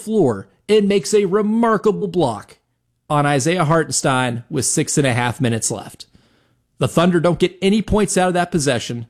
floor and makes a remarkable block on Isaiah Hartenstein with 6.5 minutes left. The Thunder don't get any points out of that possession,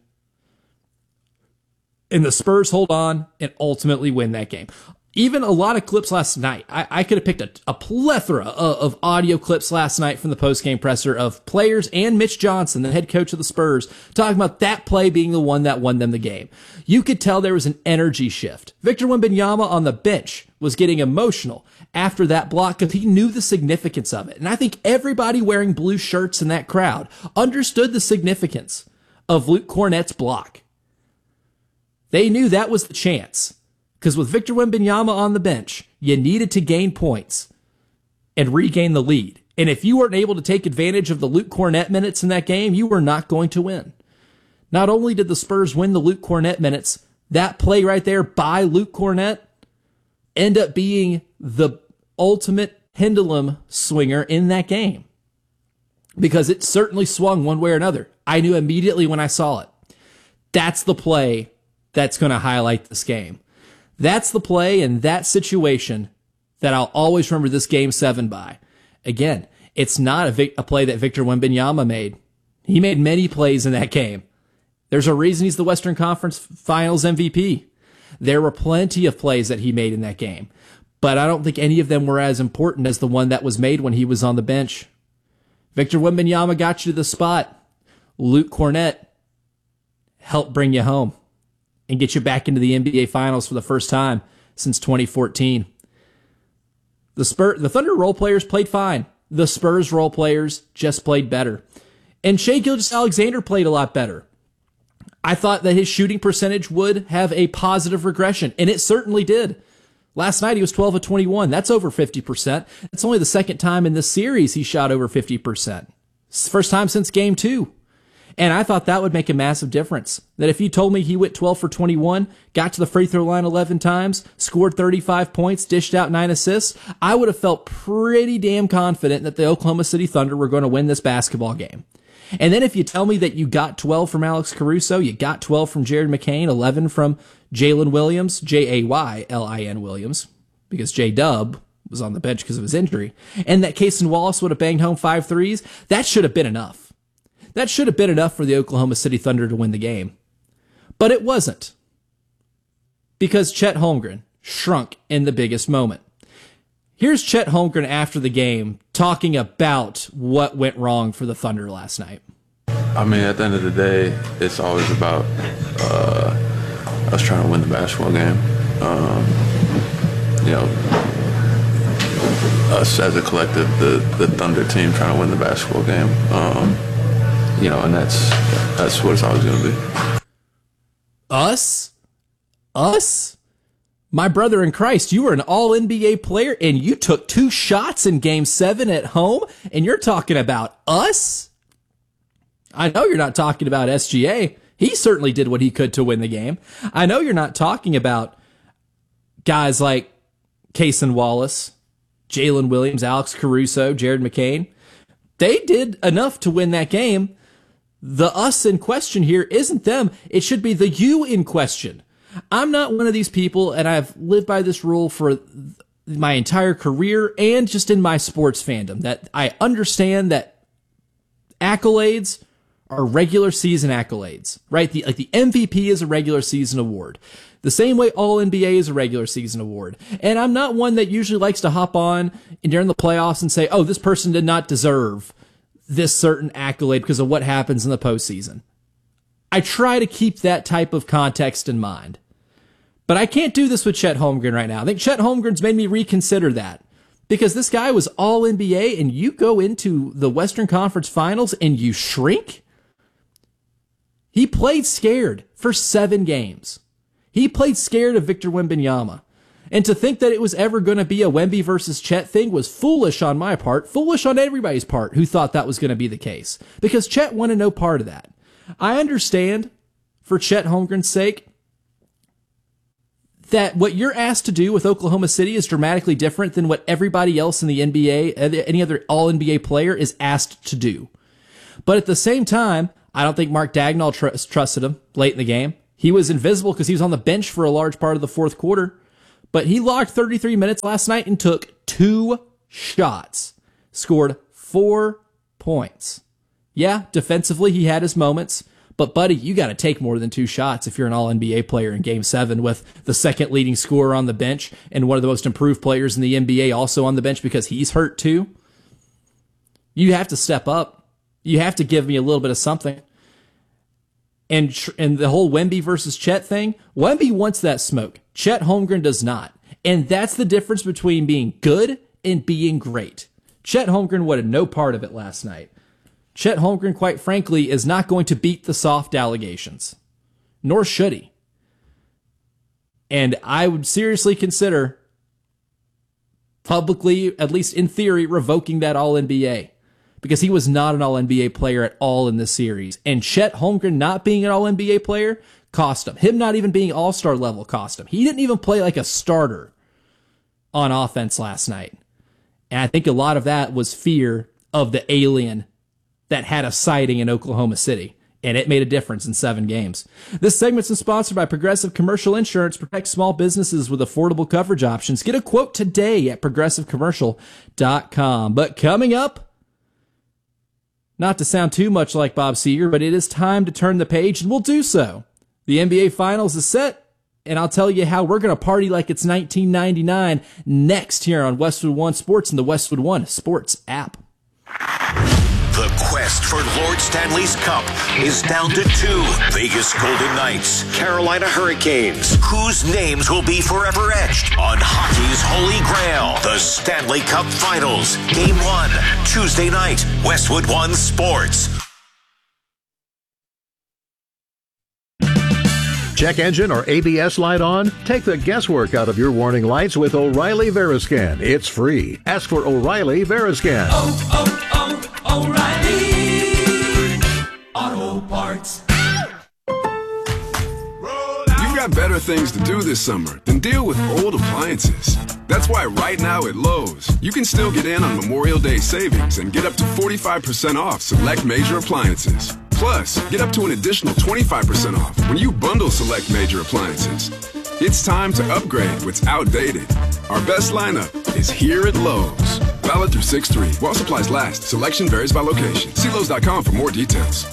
and the Spurs hold on and ultimately win that game. Even a lot of clips last night. I could have picked a plethora of audio clips last night from the postgame presser of players and Mitch Johnson, the head coach of the Spurs, talking about that play being the one that won them the game. You could tell there was an energy shift. Victor Wembanyama on the bench was getting emotional after that block because he knew the significance of it. And I think everybody wearing blue shirts in that crowd understood the significance of Luke Kornet's block. They knew that was the chance. Because with Victor Wembanyama on the bench, you needed to gain points and regain the lead. And if you weren't able to take advantage of the Luke Kornet minutes in that game, you were not going to win. Not only did the Spurs win the Luke Kornet minutes, that play right there by Luke Kornet end up being the ultimate pendulum swinger in that game. Because it certainly swung one way or another. I knew immediately when I saw it. That's the play that's going to highlight this game. That's the play in that situation that I'll always remember this Game 7 by. Again, it's not a play that Victor Wembanyama made. He made many plays in that game. There's a reason he's the Western Conference Finals MVP. There were plenty of plays that he made in that game, but I don't think any of them were as important as the one that was made when he was on the bench. Victor Wembanyama got you to the spot. Luke Kornet helped bring you home and get you back into the NBA Finals for the first time since 2014. The Thunder role players played fine. The Spurs role players just played better. And Shai Gilgeous-Alexander played a lot better. I thought that his shooting percentage would have a positive regression, and it certainly did. Last night he was 12 of 21. That's over 50%. It's only the second time in this series he shot over 50%. It's the first time since Game 2. And I thought that would make a massive difference. That if you told me he went 12 for 21, got to the free throw line 11 times, scored 35 points, dished out 9 assists, I would have felt pretty damn confident that the Oklahoma City Thunder were going to win this basketball game. And then if you tell me that you got 12 from Alex Caruso, you got 12 from Jared McCain, 11 from Jalen Williams, Jaylin Williams, because J-Dub was on the bench because of his injury, and that Cason Wallace would have banged home 5 threes, that should have been enough. That should have been enough for the Oklahoma City Thunder to win the game. But it wasn't. Because Chet Holmgren shrunk in the biggest moment. Here's Chet Holmgren after the game talking about what went wrong for the Thunder last night. I mean, at the end of the day, it's always about us trying to win the basketball game. Us as a collective, the Thunder team trying to win the basketball game. And that's what it's always going to be. Us? My brother in Christ, you were an all-NBA player, and you took 2 shots in Game 7 at home, and you're talking about us? I know you're not talking about SGA. He certainly did what he could to win the game. I know you're not talking about guys like Cason Wallace, Jalen Williams, Alex Caruso, Jared McCain. They did enough to win that game. The us in question here isn't them. It should be the you in question. I'm not one of these people, and I've lived by this rule for my entire career and just in my sports fandom, that I understand that accolades are regular season accolades, right? The MVP is a regular season award. The same way All-NBA is a regular season award. And I'm not one that usually likes to hop on during the playoffs and say, oh, this person did not deserve this certain accolade because of what happens in the postseason. I try to keep that type of context in mind. But I can't do this with Chet Holmgren right now. I think Chet Holmgren's made me reconsider that. Because this guy was all NBA, and you go into the Western Conference Finals and you shrink? He played scared for 7 games. He played scared of Victor Wembanyama. And to think that it was ever going to be a Wemby versus Chet thing was foolish on my part, foolish on everybody's part who thought that was going to be the case. Because Chet wanted no part of that. I understand, for Chet Holmgren's sake, that what you're asked to do with Oklahoma City is dramatically different than what everybody else in the NBA, any other All-NBA player, is asked to do. But at the same time, I don't think Mark Dagnall trusted him late in the game. He was invisible because he was on the bench for a large part of the fourth quarter. But he logged 33 minutes last night and took 2 shots, scored 4 points. Yeah, defensively he had his moments, but buddy, you got to take more than 2 shots if you're an All-NBA player in Game 7 with the second leading scorer on the bench and one of the most improved players in the NBA also on the bench because he's hurt too. You have to step up. You have to give me a little bit of something. And the whole Wemby versus Chet thing, Wemby wants that smoke. Chet Holmgren does not. And that's the difference between being good and being great. Chet Holmgren wanted no part of it last night. Chet Holmgren, quite frankly, is not going to beat the soft allegations. Nor should he. And I would seriously consider publicly, at least in theory, revoking that All-NBA. Because he was not an All-NBA player at all in this series. And Chet Holmgren not being an All-NBA player cost him. Him not even being All-Star level cost him. He didn't even play like a starter on offense last night. And I think a lot of that was fear of the alien that had a sighting in Oklahoma City. And it made a difference in 7 games. This segment's sponsored by Progressive Commercial Insurance. Protect small businesses with affordable coverage options. Get a quote today at progressivecommercial.com. But coming up, not to sound too much like Bob Seger, but it is time to turn the page, and we'll do so. The NBA Finals is set, and I'll tell you how we're going to party like it's 1999 next here on Westwood One Sports and the Westwood One Sports app. The quest for Lord Stanley's Cup is down to 2. Vegas Golden Knights, Carolina Hurricanes. Whose names will be forever etched on hockey's holy grail? The Stanley Cup Finals. Game 1, Tuesday night, Westwood One Sports. Check engine or ABS light on? Take the guesswork out of your warning lights with O'Reilly Veriscan. It's free. Ask for O'Reilly Veriscan. O'Reilly Auto Parts. You've got better things to do this summer than deal with old appliances. That's why right now at Lowe's, you can still get in on Memorial Day savings and get up to 45% off select major appliances. Plus, get up to an additional 25% off when you bundle select major appliances. It's time to upgrade what's outdated. Our best lineup is here at Lowe's. Valid through 6/3. While supplies last. Selection varies by location. See Lowe's.com for more details.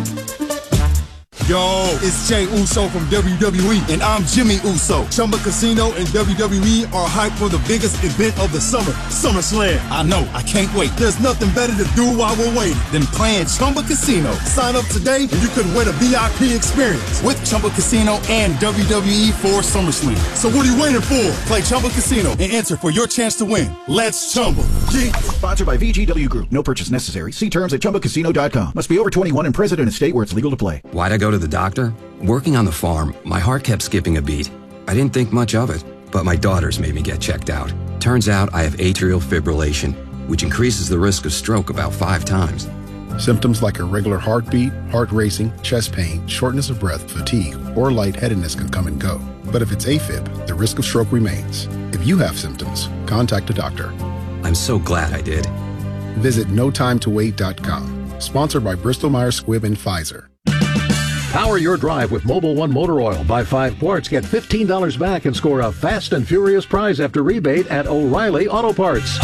Yo, it's Jay Uso from WWE, and I'm Jimmy Uso. Chumba Casino and WWE are hyped for the biggest event of the summer, SummerSlam. I know, I can't wait. There's nothing better to do while we're waiting than playing Chumba Casino. Sign up today and you could win a VIP experience with Chumba Casino and WWE for SummerSlam. So what are you waiting for? Play Chumba Casino and enter for your chance to win. Let's Chumba. Sponsored by VGW Group. No purchase necessary. See terms at ChumbaCasino.com. Must be over 21 and present in a state where it's legal to play. Why'd I go to the doctor? Working on the farm, my heart kept skipping a beat. I didn't think much of it, but my daughters made me get checked out. Turns out I have atrial fibrillation, which increases the risk of stroke about 5 times. Symptoms like irregular heartbeat, heart racing, chest pain, shortness of breath, fatigue, or lightheadedness can come and go. But if it's AFib, the risk of stroke remains. If you have symptoms, contact a doctor. I'm so glad I did. Visit NoTimeToWait.com. Sponsored by Bristol-Myers Squibb and Pfizer. Power your drive with Mobil 1 Motor Oil. Buy 5 quarts, get $15 back, and score a fast and furious prize after rebate at O'Reilly Auto Parts.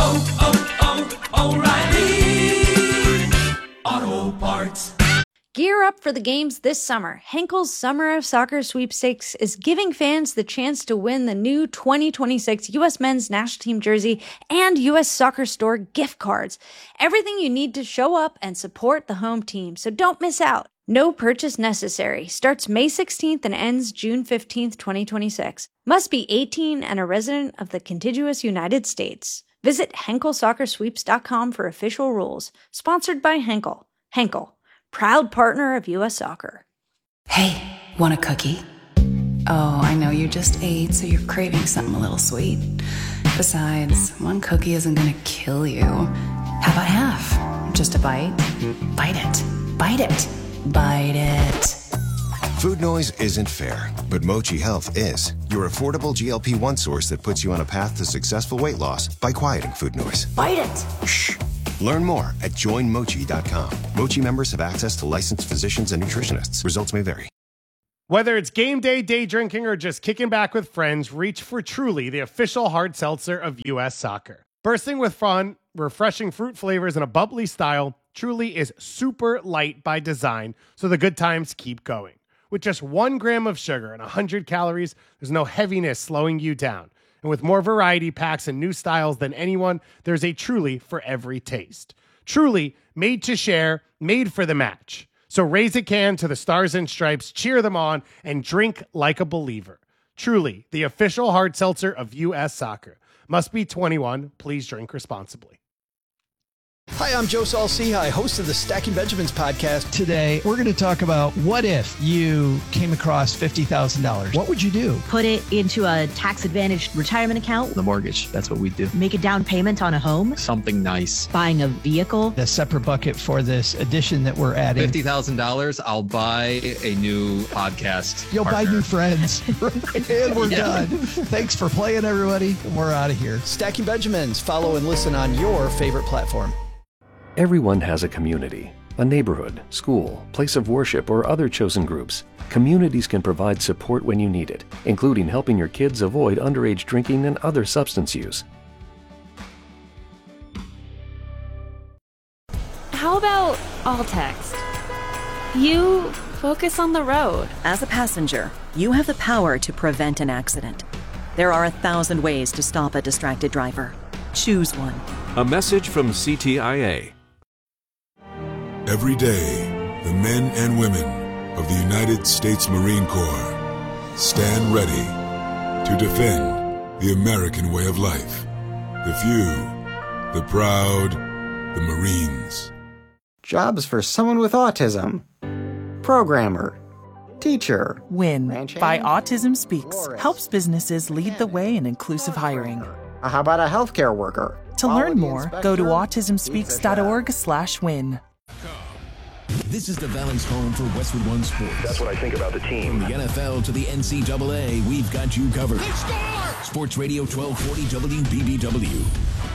O'Reilly Auto Parts. Gear up for the games this summer. Henkel's Summer of Soccer Sweepstakes is giving fans the chance to win the new 2026 U.S. Men's National Team jersey and U.S. Soccer Store gift cards. Everything you need to show up and support the home team, so don't miss out. No purchase necessary. Starts May 16th and ends June 15th, 2026. Must be 18 and a resident of the contiguous United States. Visit HenkelSoccerSweeps.com for official rules. Sponsored by Henkel. Henkel, proud partner of U.S. Soccer. Hey, want a cookie? Oh, I know you just ate, so you're craving something a little sweet. Besides, one cookie isn't gonna kill you. How about half? Just a bite? Bite it. Bite it. Bite it. Food noise isn't fair, but Mochi Health is. Your affordable GLP-1 source that puts you on a path to successful weight loss by quieting food noise. Bite it. Shh. Learn more at joinmochi.com. Mochi members have access to licensed physicians and nutritionists. Results may vary. Whether it's game day, day drinking, or just kicking back with friends, reach for Truly, the official hard seltzer of U.S. Soccer. Bursting with fun, refreshing fruit flavors, and a bubbly style, Truly is super light by design, so the good times keep going. With just 1 gram of sugar and 100 calories, there's no heaviness slowing you down. And with more variety packs and new styles than anyone, there's a Truly for every taste. Truly, made to share, made for the match. So raise a can to the Stars and Stripes, cheer them on, and drink like a believer. Truly, the official hard seltzer of U.S. Soccer. Must be 21. Please drink responsibly. Hi, I'm Joe Saul-Sehy, host of the Stacking Benjamins podcast. Today, we're going to talk about what if you came across $50,000? What would you do? Put it into a tax-advantaged retirement account. The mortgage. That's what we do. Make a down payment on a home. Something nice. Buying a vehicle. A separate bucket for this addition that we're adding. $50,000, I'll buy a new podcast. You'll partner. buy new friends. And we're done. Thanks for playing, everybody. We're out of here. Stacking Benjamins. Follow and listen on your favorite platform. Everyone has a community, a neighborhood, school, place of worship, or other chosen groups. Communities can provide support when you need it, including helping your kids avoid underage drinking and other substance use. How about all text? You focus on the road. As a passenger, you have the power to prevent an accident. There are 1,000 ways to stop a distracted driver. Choose one. A message from CTIA. Every day, the men and women of the United States Marine Corps stand ready to defend the American way of life. The few, the proud, the Marines. Jobs for someone with autism. Programmer. Teacher. WIN by Autism Speaks helps businesses lead the way in inclusive hiring. How about a healthcare worker? To learn more, go to autismspeaks.org/win. This is the Valley's home for Westwood One Sports. That's what I think about the team. From the NFL to the NCAA, we've got you covered. Sports Radio 1240 WBBW.